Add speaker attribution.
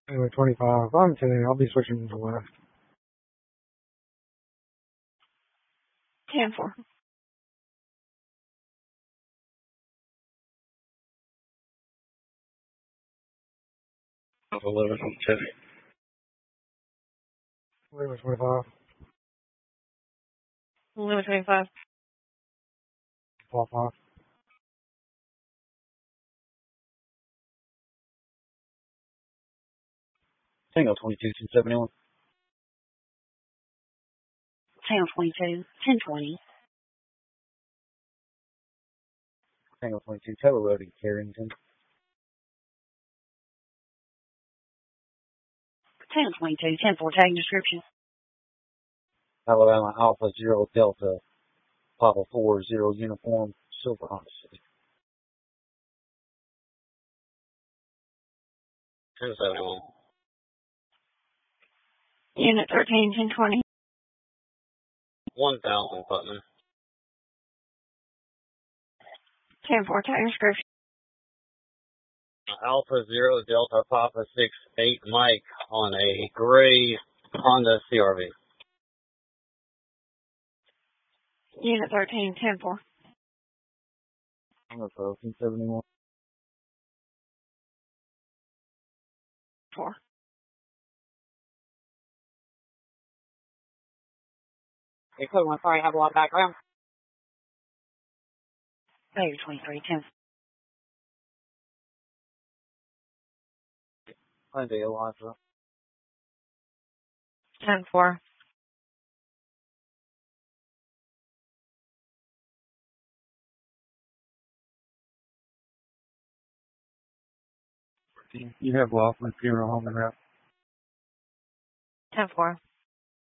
Speaker 1: Anyway, 25. I'm 10. I'll be switching to left.
Speaker 2: 10-4.
Speaker 3: Alpha 11, check.
Speaker 1: 25.
Speaker 2: 11-25.
Speaker 1: 5.
Speaker 3: Tango 22, 271.
Speaker 2: Tango 22, 10-20.
Speaker 3: Tango 22, Taylor Road in Carrington.
Speaker 2: Tango 22, 10-4, tag description.
Speaker 3: Alabama Alpha 0 Delta Papa 4 0 Uniform Silver Honda City. 1071.
Speaker 2: Unit 13, 10-20.
Speaker 3: 1000 Putnam.
Speaker 2: 10-4, tag description.
Speaker 3: Alpha 0 Delta Papa 6 8 Mike on a gray Honda CRV.
Speaker 2: Unit 13, 10-4.
Speaker 3: Honda 1071.
Speaker 2: 4.
Speaker 4: Equivalent, sorry, I have a lot of background.
Speaker 2: Baby 23, 10.
Speaker 3: Hyundai Elantra.
Speaker 2: 10-4.
Speaker 1: You have Laughlin Funeral Home and Wrap.
Speaker 2: 10-4.